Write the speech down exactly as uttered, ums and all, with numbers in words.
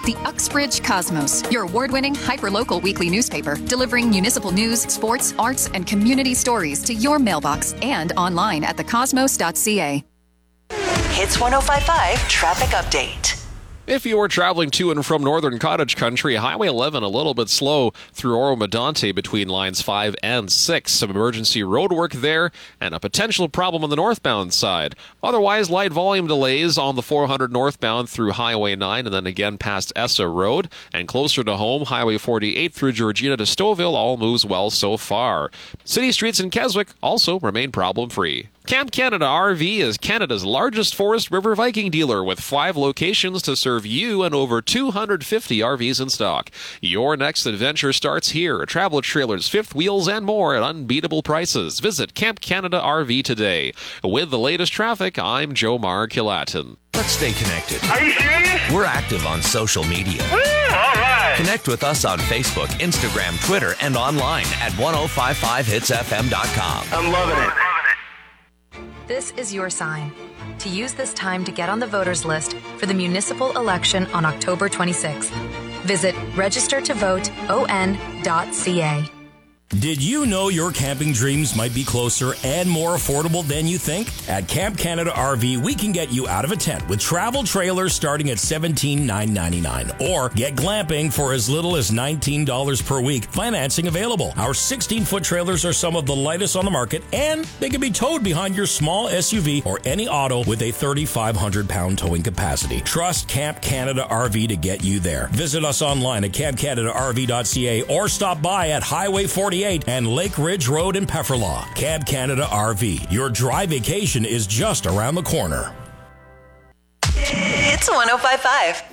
The Uxbridge Cosmos, your award-winning hyperlocal weekly newspaper, delivering municipal news, sports, arts, and community stories to your mailbox and online at the cosmos dot c a. Hits one oh five point five Traffic Update. If you are traveling to and from northern Cottage Country, Highway eleven a little bit slow through Oro-Medonte between lines five and six. Some emergency road work there and a potential problem on the northbound side. Otherwise, light volume delays on the four hundred northbound through Highway nine and then again past Essa Road. And closer to home, Highway forty-eight through Georgina to Stouffville all moves well so far. City streets in Keswick also remain problem-free. Camp Canada R V is Canada's largest Forest River Viking dealer with five locations to serve you and over two hundred fifty R Vs in stock. Your next adventure starts here. Travel trailers, fifth wheels, and more at unbeatable prices. Visit Camp Canada R V today. With the latest traffic, I'm Joe Mar-Kilatin. Let's stay connected. Are you serious? We're active on social media. Woo, all right. Connect with us on Facebook, Instagram, Twitter, and online at ten fifty-five hits f m dot com. I'm loving it. This is your sign to use this time to get on the voters list for the municipal election on October twenty-sixth. Visit register to vote o n dot c a. Did you know your camping dreams might be closer and more affordable than you think? At Camp Canada R V, we can get you out of a tent with travel trailers starting at seventeen thousand nine hundred ninety-nine dollars. Or get glamping for as little as nineteen dollars per week. Financing available. Our sixteen-foot trailers are some of the lightest on the market, and they can be towed behind your small S U V or any auto with a thirty-five hundred pound towing capacity. Trust Camp Canada R V to get you there. Visit us online at camp canada r v dot c a or stop by at Highway forty-eight and Lake Ridge Road in Pefferlaw. Camp Canada R V. Your dry vacation is just around the corner. It's one oh five point five.